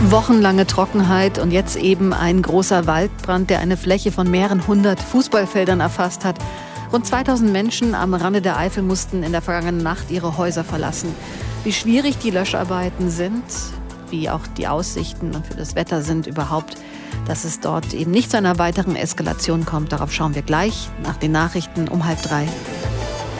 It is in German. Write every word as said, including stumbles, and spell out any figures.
Wochenlange Trockenheit und jetzt eben ein großer Waldbrand, der eine Fläche von mehreren hundert Fußballfeldern erfasst hat. Rund zweitausend Menschen am Rande der Eifel mussten in der vergangenen Nacht ihre Häuser verlassen. Wie schwierig die Löscharbeiten sind, wie auch die Aussichten und für das Wetter sind überhaupt, dass es dort eben nicht zu einer weiteren Eskalation kommt. Darauf schauen wir gleich nach den Nachrichten um halb drei.